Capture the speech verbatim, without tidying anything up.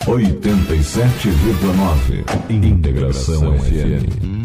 oitenta e sete vírgula nove Integração F M.